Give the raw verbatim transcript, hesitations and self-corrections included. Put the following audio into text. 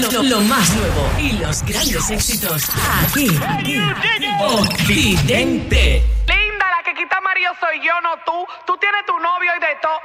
Lo, lo más nuevo y los grandes éxitos. Aquí, aquí. Occidente. Linda, la que quita Mario soy yo, no tú. Tú tienes tu novio y de todo.